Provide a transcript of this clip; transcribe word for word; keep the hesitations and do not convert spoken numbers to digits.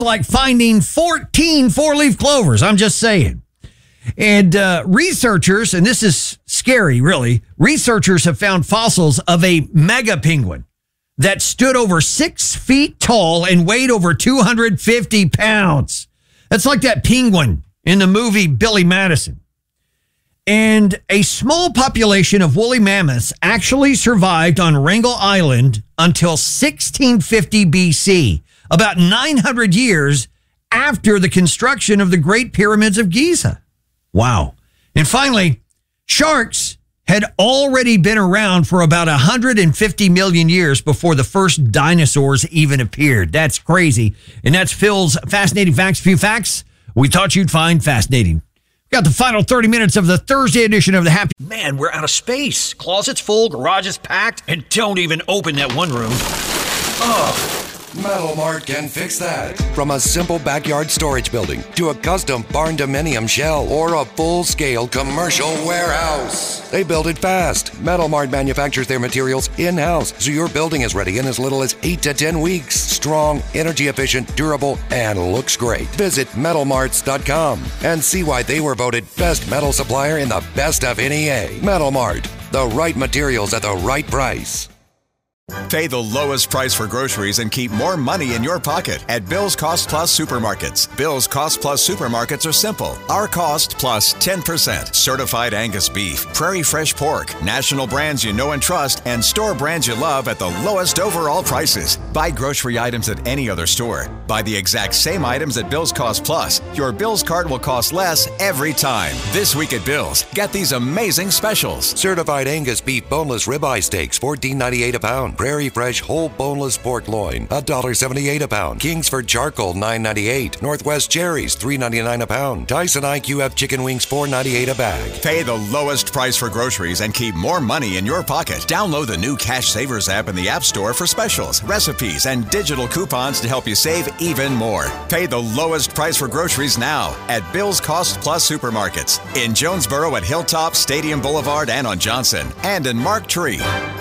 like finding fourteen four-leaf clovers. I'm just saying. And uh, researchers, and this is scary, really, researchers have found fossils of a mega penguin that stood over six feet tall and weighed over two hundred fifty pounds. That's like that penguin in the movie Billy Madison. And a small population of woolly mammoths actually survived on Wrangel Island until sixteen fifty B C, about nine hundred years after the construction of the Great Pyramids of Giza. Wow. And finally, sharks had already been around for about one hundred fifty million years before the first dinosaurs even appeared. That's crazy. And that's Phil's Fascinating Facts. Few facts we thought you'd find fascinating. Got the final thirty minutes of the Thursday edition of the Happy... Man, we're out of space. Closets full, garages packed, and don't even open that one room. Ugh. Metal Mart can fix that. From a simple backyard storage building to a custom barn dominium shell or a full-scale commercial warehouse, they build it fast. Metal Mart manufactures their materials in-house, so your building is ready in as little as eight to ten weeks. Strong, energy efficient, durable, and looks great. Visit metal marts dot com and see why they were voted best metal supplier in the best of N E A. Metal Mart, the right materials at the right price. Pay the lowest price for groceries and keep more money in your pocket at Bill's Cost Plus Supermarkets. Bill's Cost Plus Supermarkets are simple. Our cost plus ten percent. Certified Angus beef, Prairie Fresh pork, national brands you know and trust, and store brands you love at the lowest overall prices. Buy grocery items at any other store. Buy the exact same items at Bill's Cost Plus. Your Bill's cart will cost less every time. This week at Bill's, get these amazing specials. Certified Angus beef boneless ribeye steaks, fourteen ninety-eight a pound. Prairie Fresh whole boneless pork loin, one dollar seventy-eight a pound. Kingsford charcoal, nine ninety-eight. Northwest cherries, three ninety-nine a pound. Tyson I Q F chicken wings, four ninety-eight a bag. Pay the lowest price for groceries and keep more money in your pocket. Download the new Cash Savers app in the App Store for specials, recipes, and digital coupons to help you save even more. Pay the lowest price for groceries now at Bill's Cost Plus Supermarkets in Jonesboro at Hilltop, Stadium Boulevard, and on Johnson, and in Mark Tree.